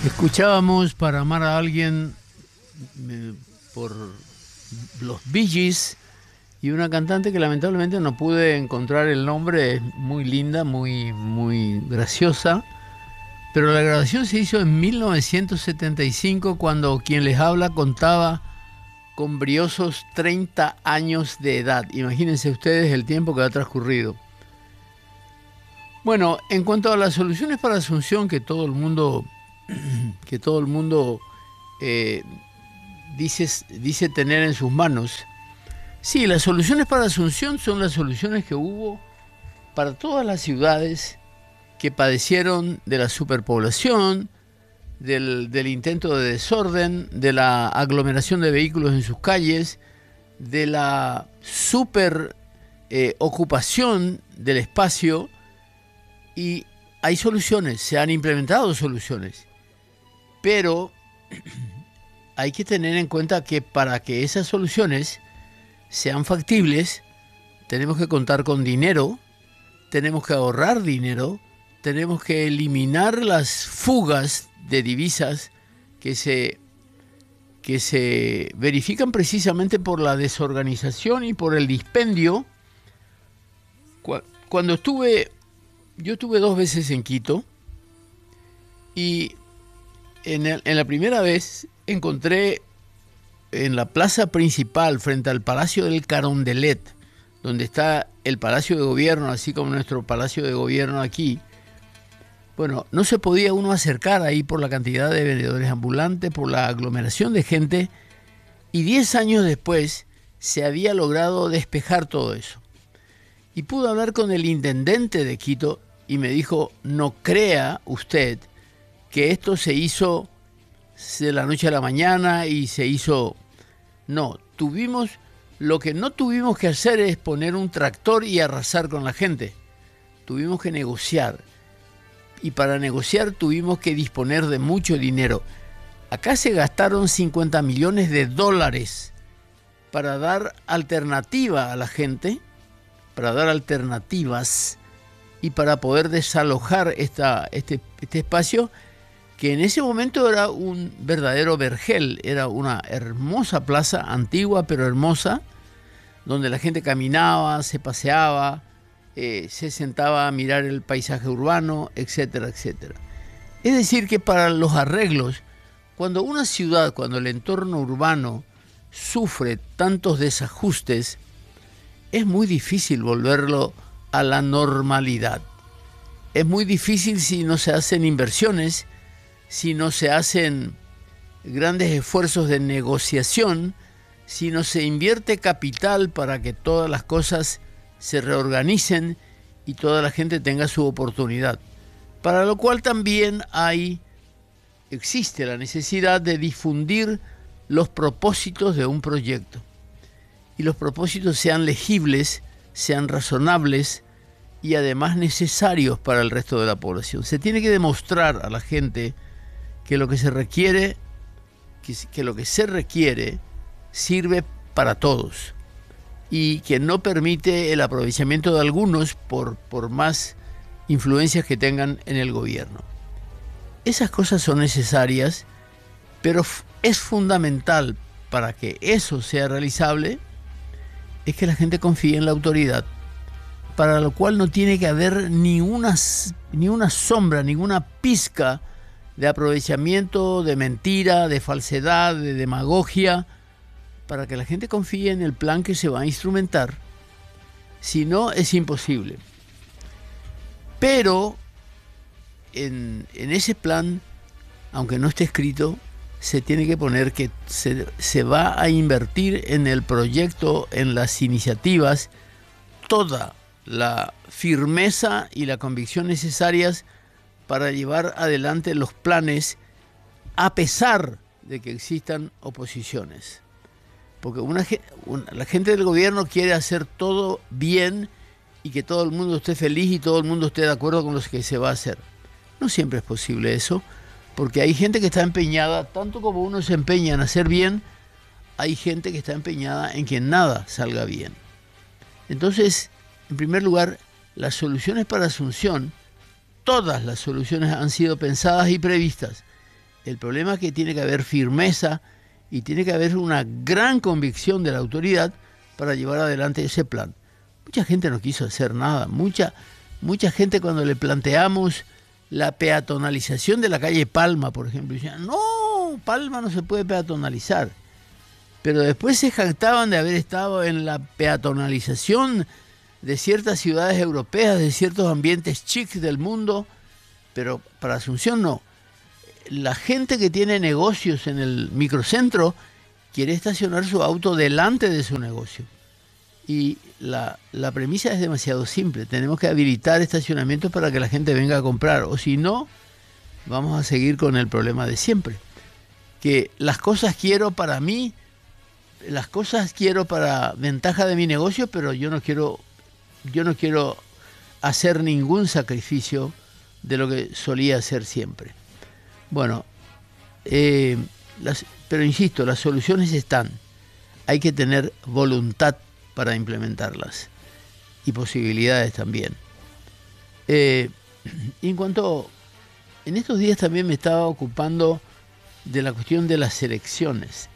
Escuchábamos Para amar a alguien por los Bee Gees y una cantante que lamentablemente no pude encontrar el nombre, es muy linda, muy graciosa, pero la grabación se hizo en 1975 cuando quien les habla contaba con briosos 30 años de edad. Imagínense ustedes el tiempo que ha transcurrido. Bueno, en cuanto a las soluciones para Asunción que todo el mundo dice tener en sus manos. Sí, las soluciones para Asunción son las soluciones que hubo para todas las ciudades que padecieron de la superpoblación, del intento de desorden, de la aglomeración de vehículos en sus calles, de la ocupación del espacio, y hay soluciones, se han implementado soluciones. Pero hay que tener en cuenta que para que esas soluciones sean factibles, tenemos que contar con dinero, tenemos que ahorrar dinero, tenemos que eliminar las fugas de divisas que se verifican precisamente por la desorganización y por el dispendio. Yo estuve 2 veces en Quito y en la primera vez encontré en la plaza principal, frente al Palacio del Carondelet, donde está el Palacio de Gobierno, así como nuestro Palacio de Gobierno aquí. Bueno, no se podía uno acercar ahí por la cantidad de vendedores ambulantes, por la aglomeración de gente, y 10 años después se había logrado despejar todo eso. Y pude hablar con el intendente de Quito y me dijo, no crea usted que esto se hizo de la noche a la mañana y se hizo... No, lo que no tuvimos que hacer es poner un tractor y arrasar con la gente. Tuvimos que negociar. Y para negociar tuvimos que disponer de mucho dinero. Acá se gastaron $50 millones para dar alternativa a la gente, para dar alternativas y para poder desalojar este espacio, que en ese momento era un verdadero vergel, era una hermosa plaza, antigua pero hermosa, donde la gente caminaba, se paseaba, se sentaba a mirar el paisaje urbano, etcétera, etcétera. Es decir, que para los arreglos, cuando una ciudad, cuando el entorno urbano sufre tantos desajustes, es muy difícil volverlo a la normalidad. Es muy difícil si no se hacen inversiones, si no se hacen grandes esfuerzos de negociación, si no se invierte capital para que todas las cosas se reorganicen y toda la gente tenga su oportunidad. Para lo cual también existe la necesidad de difundir los propósitos de un proyecto. Y los propósitos sean legibles, sean razonables y además necesarios para el resto de la población. Se tiene que demostrar a la gente que lo que se requiere, sirve para todos y que no permite el aprovechamiento de algunos por más influencias que tengan en el gobierno. Esas cosas son necesarias, pero es fundamental para que eso sea realizable, es que la gente confíe en la autoridad, para lo cual no tiene que haber ni una sombra, ninguna pizca de aprovechamiento, de mentira, de falsedad, de demagogia, para que la gente confíe en el plan que se va a instrumentar. Si no, es imposible. Pero en ese plan, aunque no esté escrito, se tiene que poner que se va a invertir en el proyecto, en las iniciativas, toda la firmeza y la convicción necesarias para llevar adelante los planes a pesar de que existan oposiciones. Porque la gente del gobierno quiere hacer todo bien y que todo el mundo esté feliz y todo el mundo esté de acuerdo con lo que se va a hacer. No siempre es posible eso, porque hay gente que está empeñada, tanto como uno se empeña en hacer bien, hay gente que está empeñada en que nada salga bien. Entonces, en primer lugar, las soluciones para Asunción, todas las soluciones han sido pensadas y previstas. El problema es que tiene que haber firmeza y tiene que haber una gran convicción de la autoridad para llevar adelante ese plan. Mucha gente no quiso hacer nada. Mucha gente, cuando le planteamos la peatonalización de la calle Palma, por ejemplo, decían, no, Palma no se puede peatonalizar. Pero después se jactaban de haber estado en la peatonalización de ciertas ciudades europeas, de ciertos ambientes chics del mundo, pero para Asunción no. La gente que tiene negocios en el microcentro quiere estacionar su auto delante de su negocio. Y la premisa es demasiado simple. Tenemos que habilitar estacionamientos para que la gente venga a comprar. O si no, vamos a seguir con el problema de siempre. Que las cosas quiero para mí, las cosas quiero para ventaja de mi negocio, pero yo no quiero hacer ningún sacrificio de lo que solía hacer siempre. Bueno, pero insisto, las soluciones están. Hay que tener voluntad para implementarlas y posibilidades también. En estos días también me estaba ocupando de la cuestión de las elecciones.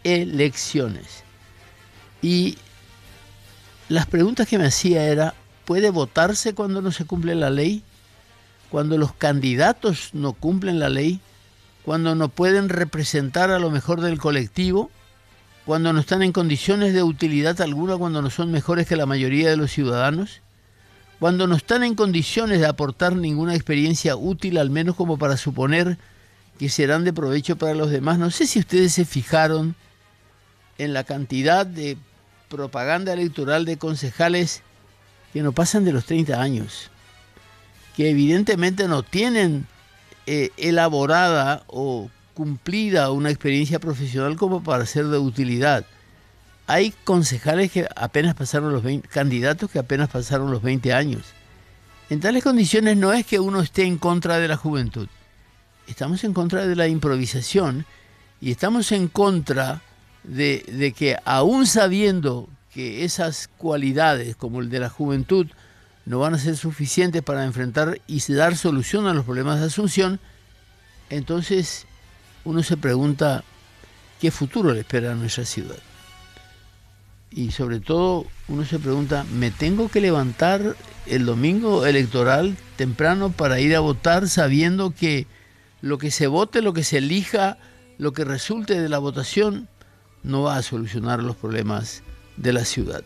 Y las preguntas que me hacía era, ¿puede votarse cuando no se cumple la ley? Cuando los candidatos no cumplen la ley, cuando no pueden representar a lo mejor del colectivo, cuando no están en condiciones de utilidad alguna, cuando no son mejores que la mayoría de los ciudadanos, cuando no están en condiciones de aportar ninguna experiencia útil, al menos como para suponer que serán de provecho para los demás. No sé si ustedes se fijaron en la cantidad de propaganda electoral de concejales que no pasan de los 30 años, que evidentemente no tienen elaborada o cumplida una experiencia profesional como para ser de utilidad. Hay concejales que apenas pasaron los 20, candidatos que apenas pasaron los 20 años. En tales condiciones no es que uno esté en contra de la juventud. Estamos en contra de la improvisación y estamos en contra de que, aún sabiendo que esas cualidades como el de la juventud no van a ser suficientes para enfrentar y dar solución a los problemas de Asunción, entonces uno se pregunta qué futuro le espera a nuestra ciudad. Y sobre todo uno se pregunta, ¿me tengo que levantar el domingo electoral temprano para ir a votar sabiendo que lo que se vote, lo que se elija, lo que resulte de la votación no va a solucionar los problemas de la ciudad?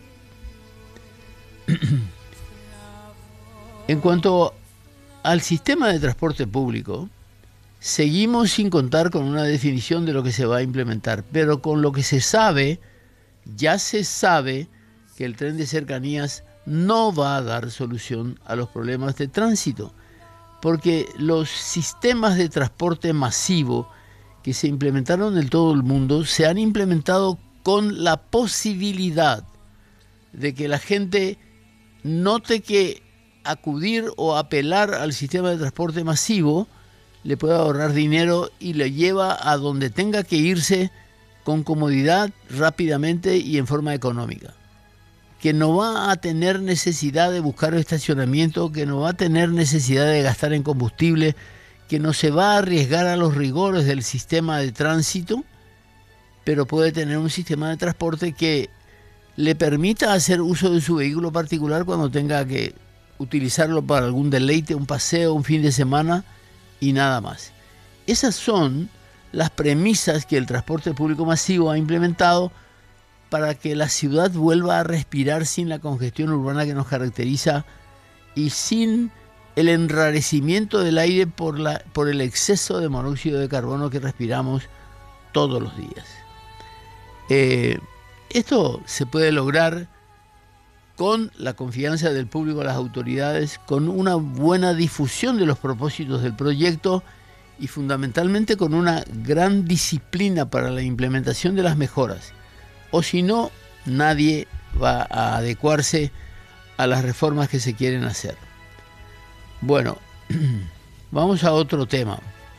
En cuanto al sistema de transporte público, seguimos sin contar con una definición de lo que se va a implementar, pero con lo que se sabe, ya se sabe que el tren de cercanías no va a dar solución a los problemas de tránsito, porque los sistemas de transporte masivo que se implementaron en todo el mundo se han implementado con la posibilidad de que la gente note que acudir o apelar al sistema de transporte masivo le puede ahorrar dinero y le lleva a donde tenga que irse con comodidad, rápidamente y en forma económica. Que no va a tener necesidad de buscar estacionamiento, que no va a tener necesidad de gastar en combustible, que no se va a arriesgar a los rigores del sistema de tránsito, pero puede tener un sistema de transporte que le permita hacer uso de su vehículo particular cuando tenga que utilizarlo para algún deleite, un paseo, un fin de semana y nada más. Esas son las premisas que el transporte público masivo ha implementado para que la ciudad vuelva a respirar sin la congestión urbana que nos caracteriza y sin el enrarecimiento del aire por el exceso de monóxido de carbono que respiramos todos los días. Esto se puede lograr con la confianza del público a las autoridades, con una buena difusión de los propósitos del proyecto y fundamentalmente con una gran disciplina para la implementación de las mejoras. O si no, nadie va a adecuarse a las reformas que se quieren hacer. Bueno, vamos a otro tema.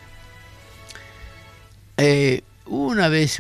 Una vez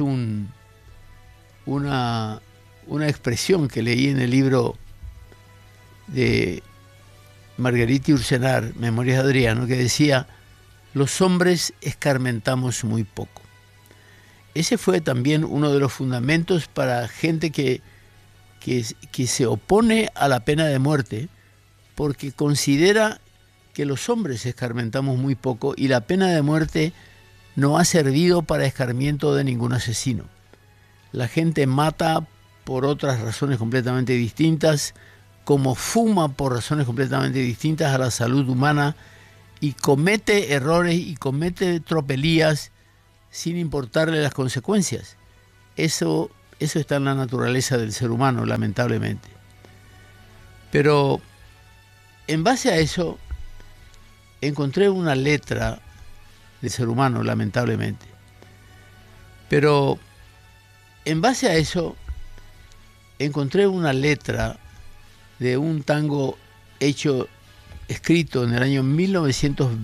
una expresión que leí en el libro de Marguerite Yourcenar, Memorias de Adriano, que decía: los hombres escarmentamos muy poco. Ese fue también uno de los fundamentos para gente que se opone a la pena de muerte, porque considera que los hombres escarmentamos muy poco y la pena de muerte no ha servido para escarmiento de ningún asesino. La gente mata por otras razones completamente distintas, como fuma por razones completamente distintas a la salud humana, y comete errores y comete tropelías sin importarle las consecuencias. Eso está en la naturaleza del ser humano, lamentablemente. Pero en base a eso, encontré una letra del ser humano, lamentablemente. Pero en base a eso, encontré una letra de un tango escrito en el año 1920,